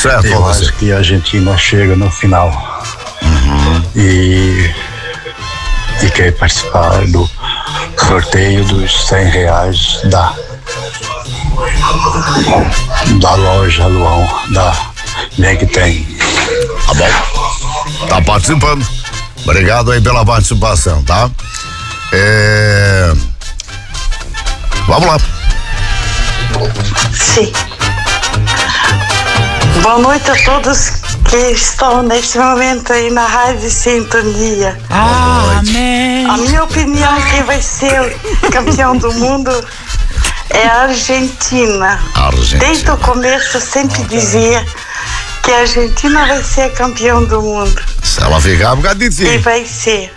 Certo, eu acho que a Argentina chega no final. E quer participar do sorteio dos R$100 da loja Luão, da Megten. Tá bom? Tá participando. Obrigado aí pela participação, tá? Vamos lá. Sim. Boa noite a todos que estão nesse momento aí na Rádio Sintonia. Amém. A minha opinião, quem vai ser o campeão do mundo é a Argentina. Desde o começo eu sempre dizia que a Argentina vai ser campeão do mundo. Se ela ficar, por causa de ti. E vai ser.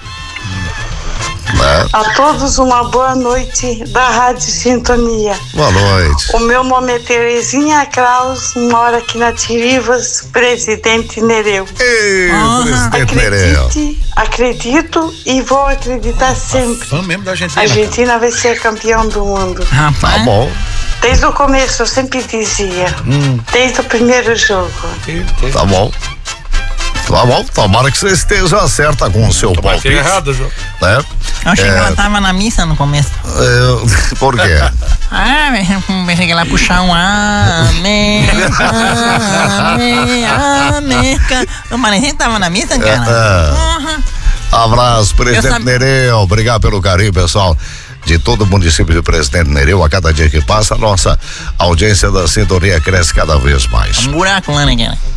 A todos uma boa noite da Rádio Sintonia. Boa noite. O meu nome é Terezinha Kraus, moro aqui na Tirivas, Presidente Nereu. Ei, Presidente Nereu. Acredito e vou acreditar sempre. Fã mesmo da Argentina. A Argentina vai ser campeão do mundo. Tá bom. Desde o começo eu sempre dizia. Desde o primeiro jogo. Tá bom. Tá bom, tomara que você esteja certa com o seu palpite. Errado, João. Né? Eu achei que ela tava na missa no começo. Por quê? Pensei que ela ia puxar um amém, amém, amém. Eu parecia que tava na missa, cara. Abraço, Presidente Nereu. Obrigado pelo carinho, pessoal, de todo o município de Presidente Nereu. A cada dia que passa, a nossa audiência da Sintonia cresce cada vez mais. Um buraco lá, né, cara?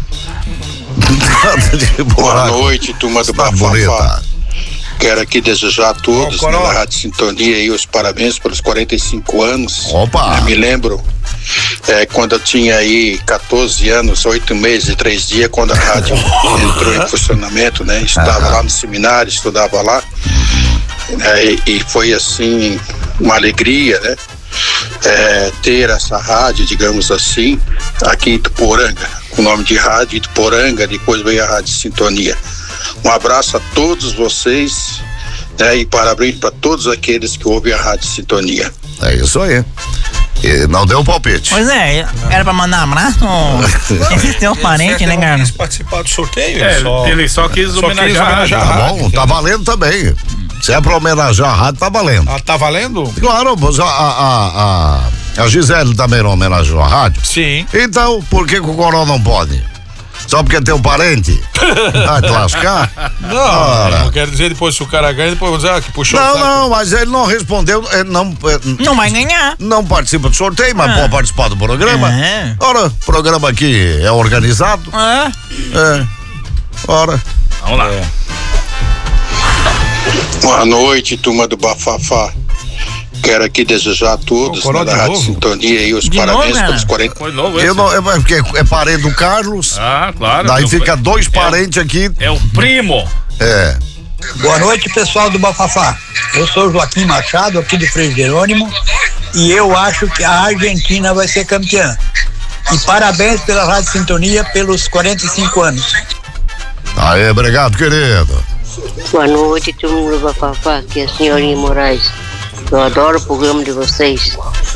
Boa noite, turma do Bafafá. Quero aqui desejar a todos na Rádio Sintonia aí os parabéns pelos 45 anos. Opa! Eu me lembro quando eu tinha aí 14 anos, 8 meses e 3 dias, quando a rádio entrou em funcionamento, né? Estava lá no seminário, estudava lá. E foi assim uma alegria, né? Ter essa rádio, digamos assim, aqui em Ituporanga, com o nome de Rádio Ituporanga, depois veio a Rádio Sintonia. Um abraço a todos vocês, né, e parabéns para todos aqueles que ouvem a Rádio Sintonia. É isso aí. E não deu palpite. Pois é, era pra mandar um abraço. Esse teu parente, né, cara? Ele quis participar do sorteio. Ele só quis homenagear a rádio. Tá bom, tá valendo também. Se é pra homenagear a rádio, tá valendo. Tá valendo? Claro, a Gisele também não homenageou a rádio. Sim. Então, por que o Coronel não pode? Só porque tem um parente? Vai te lascar? Não quero dizer depois se o cara ganha, depois vou dizer que puxou. Não, mas ele não respondeu, ele não vai ganhar. Não participa do sorteio, mas pode participar do programa. Ora, o programa aqui é organizado. Ora. Vamos lá. Boa noite, turma do Bafafá. Quero aqui desejar a todos na Rádio Sintonia aí os parabéns pelos 40. Foi novo porque é parente do Carlos. Claro. Daí fica dois parentes aqui. É o primo. Boa noite, pessoal do Bafafá. Eu sou o Joaquim Machado, aqui do Frei Jerônimo, e eu acho que a Argentina vai ser campeã. E parabéns pela Rádio Sintonia pelos 45 anos. Aí, obrigado, querido. Boa noite, turma do Bafafá, aqui é a senhorinha Moraes. Eu adoro o programa de vocês.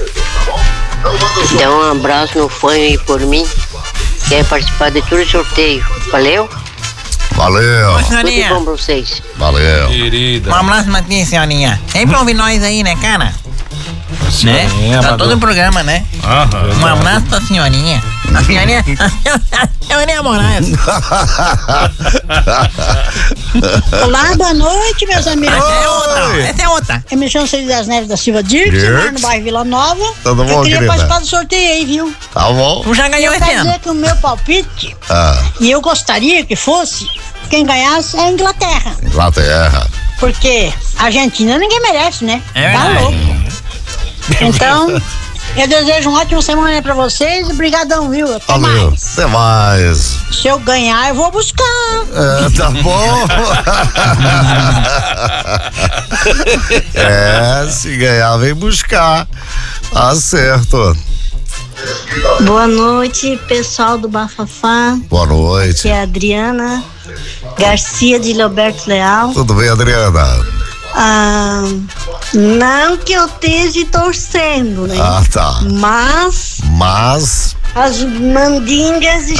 Dá um abraço no fã aí por mim. Quer participar de todo o sorteio. Valeu? Valeu. Senhorinha. Tudo bom pra vocês. Valeu. Querida. Um abraço pra ti, senhorinha. Sempre ouve nós aí, né, cara? Né? Tá todo o programa, né? Um abraço pra senhorinha. A senhorinha Moraes. Olá, boa noite, meus amigos. Essa é outra. Eu me chamo Celso das Neves da Silva Dirks, moro no bairro Vila Nova. Tudo bom, eu queria querida? participar do sorteio aí, viu? Tá bom. Tu já ganhou esse ano. Eu quero dizer que o meu palpite, e eu gostaria que fosse, quem ganhasse é a Inglaterra. Inglaterra. Porque a Argentina ninguém merece, né? Tá verdade. louco. Então, eu desejo uma ótima semana pra vocês e brigadão, viu? Até mais. Até mais. Se eu ganhar, eu vou buscar. Tá bom. Se ganhar, vem buscar. Tá certo. Boa noite, pessoal do Bafafá. Boa noite. Aqui é a Adriana Garcia de Leoberto Leal. Tudo bem, Adriana? Não que eu esteja torcendo, né? Tá. Mas as mandingas